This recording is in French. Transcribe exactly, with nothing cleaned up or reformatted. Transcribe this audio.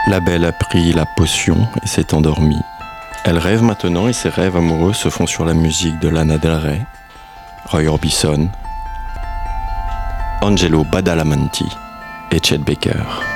La belle a pris la potion et s'est endormie. Elle rêve maintenant et ses rêves amoureux se font sur la musique de Lana Del Rey, Roy Orbison, Angelo Badalamenti et Chet Baker.